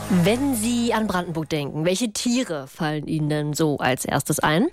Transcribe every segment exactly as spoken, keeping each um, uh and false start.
Wenn Sie an Brandenburg denken, welche Tiere fallen Ihnen denn so als erstes ein?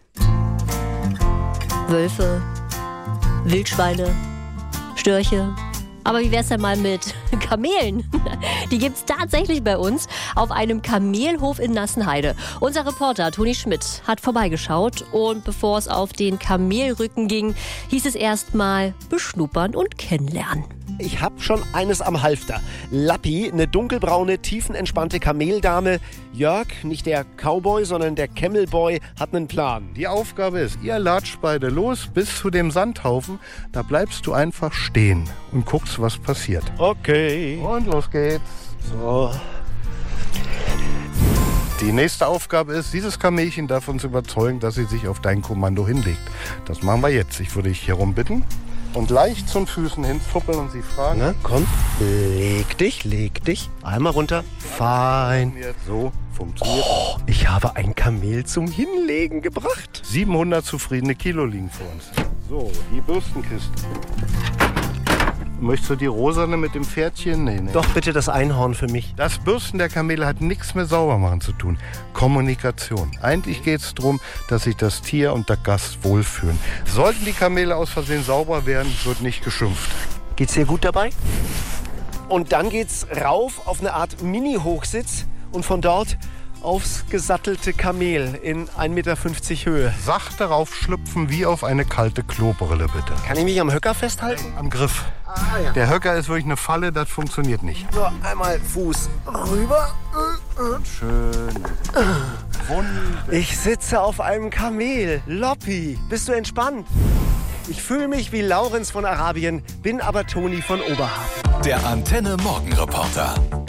Wölfe, Wildschweine, Störche. Aber wie wär's denn mal mit Kamelen? Die gibt's tatsächlich bei uns auf einem Kamelhof in Nassenheide. Unser Reporter Toni Schmidt hat vorbeigeschaut und bevor es auf den Kamelrücken ging, hieß es erstmal beschnuppern und kennenlernen. Ich hab schon eines am Halfter. Lappi, eine dunkelbraune, tiefenentspannte Kameldame. Jörg, nicht der Cowboy, sondern der Camelboy, hat einen Plan. Die Aufgabe ist, ihr latscht beide los bis zu dem Sandhaufen. Da bleibst du einfach stehen und guckst, was passiert. Okay. Und los geht's. So. Die nächste Aufgabe ist, dieses Kamelchen davon zu überzeugen, dass sie sich auf dein Kommando hinlegt. Das machen wir jetzt. Ich würde dich hier rum bitten und leicht zu den Füßen hinzuppeln und sie fragen. Na, komm, leg dich, leg dich. Einmal runter. Fein. So funktioniert. Oh, ich habe ein Kamel zum Hinlegen gebracht. siebenhundert zufriedene Kilo liegen vor uns. So, die Bürstenkiste. Möchtest du die rosane mit dem Pferdchen? Nee, nee. Doch bitte das Einhorn für mich. Das Bürsten der Kamele hat nichts mit Saubermachen zu tun. Kommunikation. Eigentlich geht es darum, dass sich das Tier und der Gast wohlfühlen. Sollten die Kamele aus Versehen sauber werden, wird nicht geschimpft. Geht's dir gut dabei? Und dann geht's rauf auf eine Art Mini-Hochsitz und von dort aufs gesattelte Kamel in ein Meter fünfzig Höhe. Sachte raufschlüpfen wie auf eine kalte Klobrille, bitte. Kann ich mich am Höcker festhalten? Am Griff. Ah, ja. Der Höcker ist wirklich eine Falle, das funktioniert nicht. So, einmal Fuß rüber. Schön. Wunderbar. Ich sitze auf einem Kamel. Loppi, bist du entspannt? Ich fühle mich wie Laurenz von Arabien, bin aber Toni von Oberhafen. Der Antenne Morgen Reporter.